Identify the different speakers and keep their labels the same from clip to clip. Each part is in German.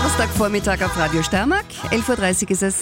Speaker 1: Donnerstagvormittag auf Radio Steiermark. 11.30 Uhr ist es.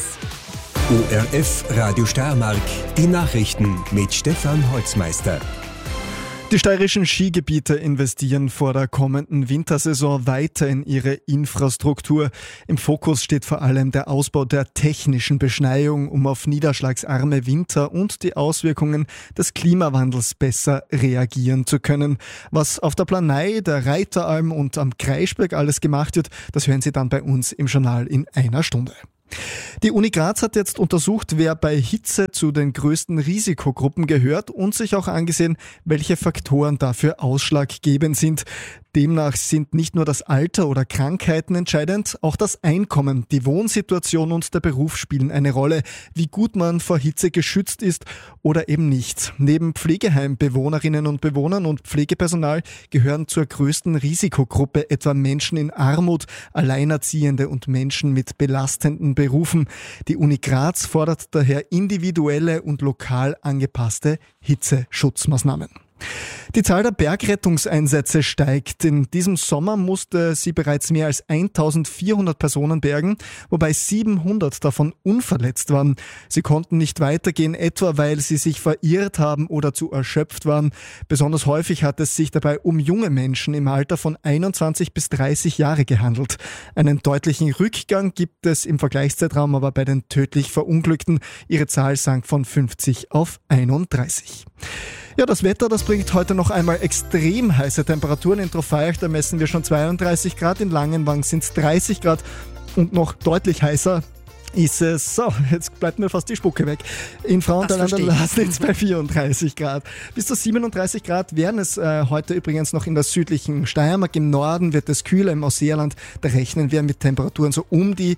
Speaker 2: ORF Radio Steiermark, die Nachrichten mit Stefan Holzmeister.
Speaker 3: Die steirischen Skigebiete investieren vor der kommenden Wintersaison weiter in ihre Infrastruktur. Im Fokus steht vor allem der Ausbau der technischen Beschneiung, um auf niederschlagsarme Winter und die Auswirkungen des Klimawandels besser reagieren zu können. Was auf der Planei, der Reiteralm und am Kreischberg alles gemacht wird, das hören Sie dann bei uns im Journal in einer Stunde. Die Uni Graz hat jetzt untersucht, wer bei Hitze zu den größten Risikogruppen gehört und sich auch angesehen, welche Faktoren dafür ausschlaggebend sind. Demnach sind nicht nur das Alter oder Krankheiten entscheidend, auch das Einkommen, die Wohnsituation und der Beruf spielen eine Rolle, wie gut man vor Hitze geschützt ist oder eben nicht. Neben Pflegeheimbewohnerinnen und Bewohnern und Pflegepersonal gehören zur größten Risikogruppe etwa Menschen in Armut, Alleinerziehende und Menschen mit belastenden Berufen. Die Uni Graz fordert daher individuelle und lokal angepasste Hitzeschutzmaßnahmen. Die Zahl der Bergrettungseinsätze steigt. In diesem Sommer musste sie bereits mehr als 1400 Personen bergen, wobei 700 davon unverletzt waren. Sie konnten nicht weitergehen, etwa weil sie sich verirrt haben oder zu erschöpft waren. Besonders häufig hat es sich dabei um junge Menschen im Alter von 21 bis 30 Jahre gehandelt. Einen deutlichen Rückgang gibt es im Vergleichszeitraum aber bei den tödlich Verunglückten. Ihre Zahl sank von 50 auf 31. Ja, das Wetter, das bringt heute noch einmal extrem heiße Temperaturen. In Trofeiach, da messen wir schon 32 Grad, in Langenwang sind es 30 Grad und noch deutlich heißer ist es, so, jetzt bleibt mir fast die Spucke weg, in Frauenthal an der Laslitz bei 34 Grad. Bis zu 37 Grad wären es heute übrigens noch in der südlichen Steiermark. Im Norden wird es kühler, im Ausseerland, da rechnen wir mit Temperaturen so um die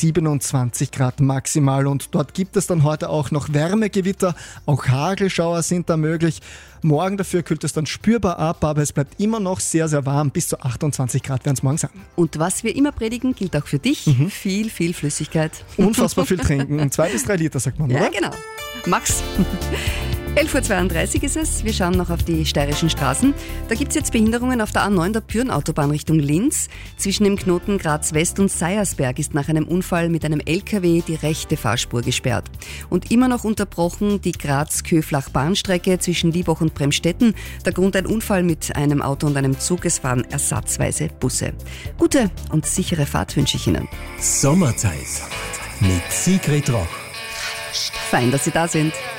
Speaker 3: 27 Grad maximal. Und dort gibt es dann heute auch noch Wärmegewitter, auch Hagelschauer sind da möglich. Morgen dafür kühlt es dann spürbar ab, aber es bleibt immer noch sehr, sehr warm. Bis zu 28 Grad werden es morgen sein.
Speaker 1: Und was wir immer predigen, gilt auch für dich. Viel Flüssigkeit.
Speaker 3: Unfassbar viel trinken. 2 bis 3 Liter, sagt man, oder?
Speaker 1: Ja, genau. Max. 11.32 Uhr ist es. Wir schauen noch auf die steirischen Straßen. Da gibt es jetzt Behinderungen auf der A9 der Pyrn-Autobahn Richtung Linz. Zwischen dem Knoten Graz West und Seiersberg ist nach einem Unfall mit einem LKW die rechte Fahrspur gesperrt. Und immer noch unterbrochen die Graz-Köflach-Bahnstrecke zwischen Liebach und Bremstetten. Der Grund ein Unfall mit einem Auto und einem Zug. Es fahren ersatzweise Busse. Gute und sichere Fahrt wünsche ich Ihnen.
Speaker 2: Sommerzeit mit Sigrid Roch.
Speaker 1: Fein, dass Sie da sind.